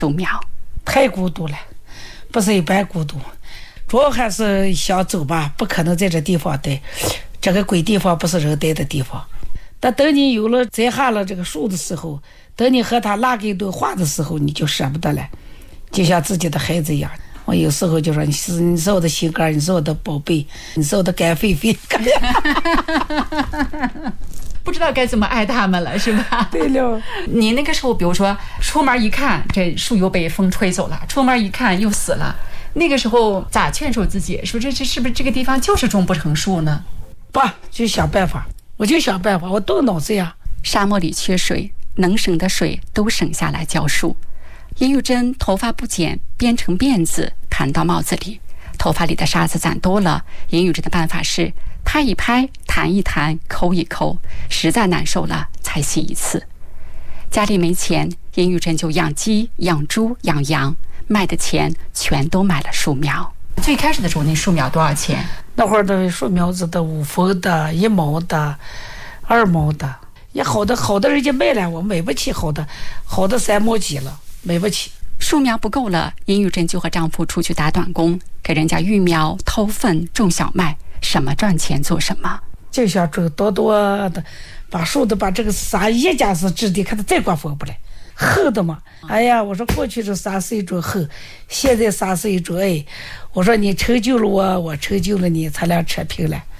树苗。 太孤独了，不是一般孤独，主要还是想走吧，不可能在这地方待，这个鬼地方不是人待的地方。但等你有了栽下了这个树的时候，等你和他拉个一顿话的时候，你就舍不得了，就像自己的孩子一样。我有时候就说你是我的心肝，你是我的宝贝，你是我的肝肺肺。 不知道该怎么爱他们了，是吧？ 对了， 你那个时候，比如说出门一看，这树又被风吹走了；出门一看又死了。那个时候咋劝说自己？说这是不是这个地方就是种不成树呢？ 不，就想办法，我就想办法，我动脑子呀。 沙漠里缺水，能省的水都省下来浇树。殷玉珍头发不剪，编成辫子盘到帽子里，头发里的沙子攒多了。殷玉珍的办法是拍一拍，弹一弹，抠一抠，实在难受了才洗一次。家里没钱，殷玉珍就养鸡、养猪、养羊，卖的钱全都买了树苗。最开始的时候，那树苗多少钱？ 那会儿的树苗子的5分的、1毛的、2毛的，也好的人家卖了，我买不起好的3毛几了，买不起。 树苗不够了，殷玉珍就和丈夫出去打短工，给人家育苗、偷粪、种小麦，什么赚钱做什么。 就想种多的，把树的把这个沙一家是质地，看它再刮风不来，厚的嘛。哎呀，我说过去这沙是一种厚，现在沙是一种爱。我说你成就了我，我成就了你，咱俩扯平了。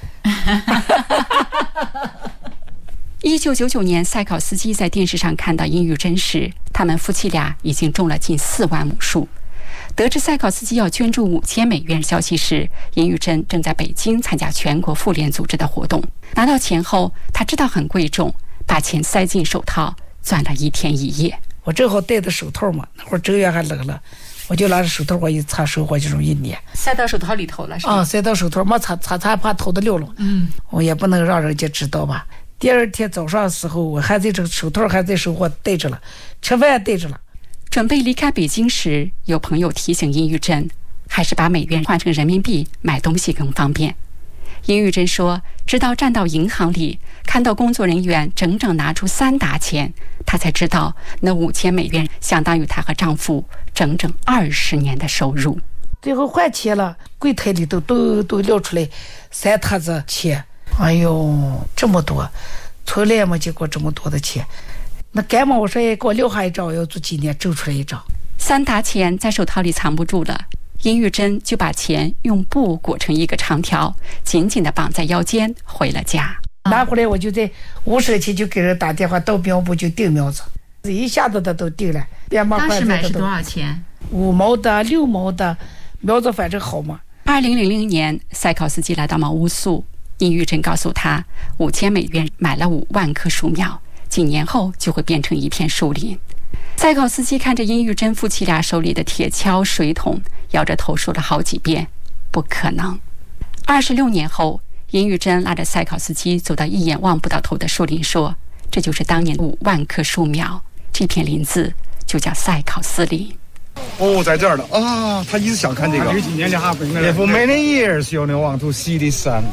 1999年，赛考斯基在电视上看到殷玉珍时，他们夫妻俩已经种了近4万亩树。得知赛考斯基要捐助5000美元消息时，殷玉珍正在北京参加全国妇联组织的活动。拿到钱后，他知道很贵重，把钱塞进手套，攥了1天1夜。 我正好戴的手套嘛，那会儿正月还冷了，我就拿着手套，我一擦手，我就容易捏。 塞到手套里头了是吧？ 塞到手套，没擦怕头的溜了。我也不能让人家知道吧。第二天早上的时候，我还在这个手套还在手，我戴着了，吃饭戴着了。 准备离开北京时，有朋友提醒殷玉珍，还是把美元换成人民币买东西更方便。殷玉珍说，直到站到银行里，看到工作人员整整拿出3沓钱，她才知道那5000美元相当于她和丈夫整整20年的收入。 最后换钱了，柜台里都撂出来3沓子钱。哎呦，这么多，从来没见过这么多的钱。那赶忙我说给我撂下一张，我要做纪念，挣出来一张。 3沓钱在手套里藏不住了，殷玉珍就把钱用布裹成一个长条，紧紧地绑在腰间，回了家。 拿回来我就在5省去就给人打电话，到苗圃就订苗子，一下子的都订了。 当时买是多少钱 ？5毛的、6毛的，苗子反正好嘛。 2000年，赛考斯基来到毛乌素，殷玉珍告诉他，5000美元买了5万棵树苗，几年后就会变成一片树林。赛考斯基看着殷玉珍夫妻俩手里的铁锹、水桶，摇着头说了好几遍：“不可能。”26年后，殷玉珍拉着赛考斯基走到一眼望不到头的树林，说：“这就是当年5万棵树苗，这片林子就叫赛考斯林。” 在这儿了啊！他一直想看这个。For many years, you want to see this sun.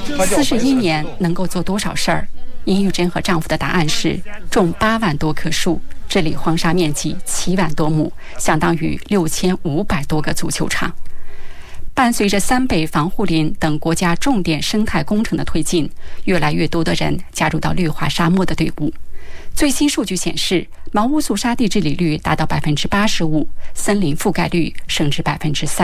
41年能够做多少事儿？殷玉珍和丈夫的答案是种8万多棵树，治理荒沙面积7万多亩，相当于6500多个足球场。伴随着3北防护林等国家重点生态工程的推进，越来越多的人加入到绿化沙漠的队伍。最新数据显示，毛乌素沙地治理率达到85%，森林覆盖率升至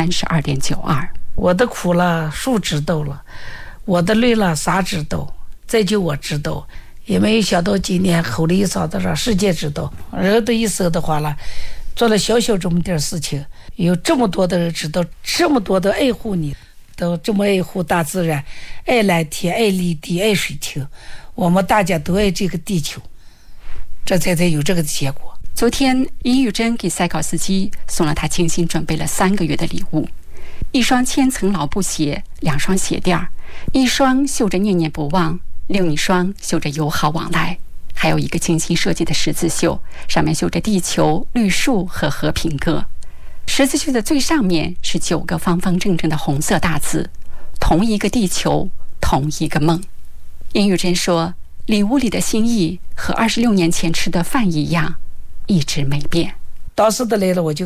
32.92%。 我的苦了，树知道了；我的累了，沙知道。再就我知道，也没有想到今年吼了一嗓子，让世界知道。人的一生的话了，做了小这么点事情，有这么多的人知道，这么多的爱护你，都这么爱护大自然，爱蓝天，爱绿地，爱水清。我们大家都爱这个地球，这才有这个结果。 昨天，殷玉珍给赛考斯基送了他精心准备了3个月的礼物：1双千层老布鞋，2双鞋垫，1双绣着念念不忘，另1双绣着友好往来，还有一个精心设计的十字绣，上面绣着地球、绿树和和平鸽。十字绣的最上面是9个方方正正的红色大字：同一个地球，同一个梦。殷玉珍说，礼物里的心意和26年前吃的饭一样，一直没变。 当时的来了我就